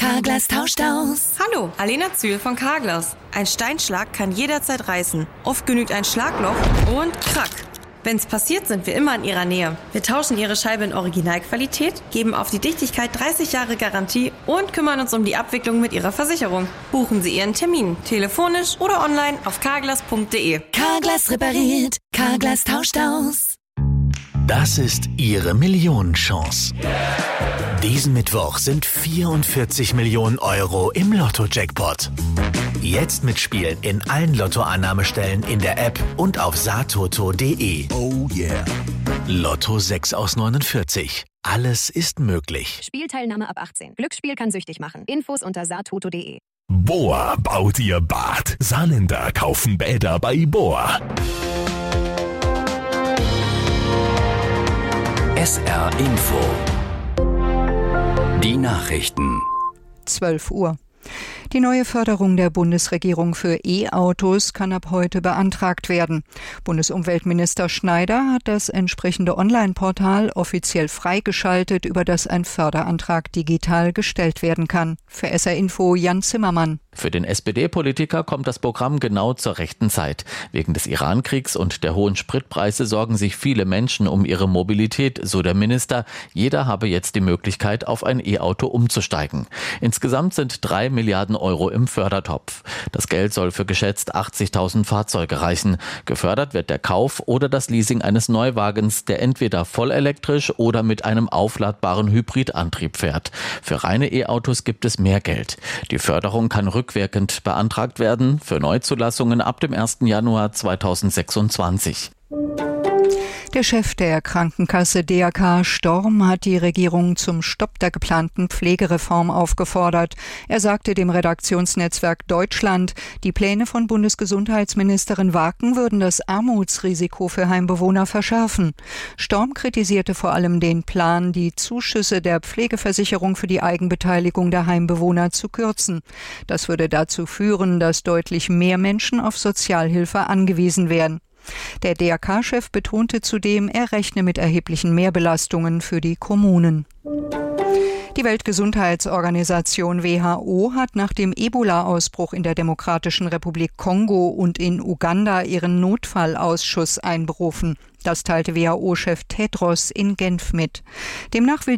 Carglass tauscht aus. Hallo, Alena Zühl von Carglass. Ein Steinschlag kann jederzeit reißen. Oft genügt ein Schlagloch und krack. Wenn's passiert, sind wir immer in Ihrer Nähe. Wir tauschen Ihre Scheibe in Originalqualität, geben auf die Dichtigkeit 30 Jahre Garantie und kümmern uns um die Abwicklung mit Ihrer Versicherung. Buchen Sie Ihren Termin, telefonisch oder online auf carglass.de. Carglass repariert, Carglass tauscht aus. Das ist Ihre Millionenchance. Diesen Mittwoch sind 44 Millionen Euro im Lotto-Jackpot. Jetzt mitspielen in allen Lottoannahmestellen in der App und auf satoto.de. Oh yeah. Lotto 6 aus 49. Alles ist möglich. Spielteilnahme ab 18. Glücksspiel kann süchtig machen. Infos unter satoto.de. Boa baut ihr Bad. Saarländer kaufen Bäder bei Boa. SR Info. Die Nachrichten. 12 Uhr. Die neue Förderung der Bundesregierung für E-Autos kann ab heute beantragt werden. Bundesumweltminister Schneider hat das entsprechende Online-Portal offiziell freigeschaltet, über das ein Förderantrag digital gestellt werden kann. Für SR Info Jan Zimmermann. Für den SPD-Politiker kommt das Programm genau zur rechten Zeit. Wegen des Iran-Kriegs und der hohen Spritpreise sorgen sich viele Menschen um ihre Mobilität, so der Minister. Jeder habe jetzt die Möglichkeit, auf ein E-Auto umzusteigen. Insgesamt sind 3 Milliarden Euro im Fördertopf. Das Geld soll für geschätzt 80.000 Fahrzeuge reichen. Gefördert wird der Kauf oder das Leasing eines Neuwagens, der entweder vollelektrisch oder mit einem aufladbaren Hybridantrieb fährt. Für reine E-Autos gibt es mehr Geld. Die Förderung kann rückwirkend beantragt werden für Neuzulassungen ab dem 1. Januar 2026. Der Chef der Krankenkasse DRK Storm hat die Regierung zum Stopp der geplanten Pflegereform aufgefordert. Er sagte dem Redaktionsnetzwerk Deutschland, die Pläne von Bundesgesundheitsministerin Waken würden das Armutsrisiko für Heimbewohner verschärfen. Storm kritisierte vor allem den Plan, die Zuschüsse der Pflegeversicherung für die Eigenbeteiligung der Heimbewohner zu kürzen. Das würde dazu führen, dass deutlich mehr Menschen auf Sozialhilfe angewiesen wären. Der DRK-Chef betonte zudem, er rechne mit erheblichen Mehrbelastungen für die Kommunen. Die Weltgesundheitsorganisation WHO hat nach dem Ebola-Ausbruch in der Demokratischen Republik Kongo und in Uganda ihren Notfallausschuss einberufen. Das teilte WHO-Chef Tedros in Genf mit. Demnach will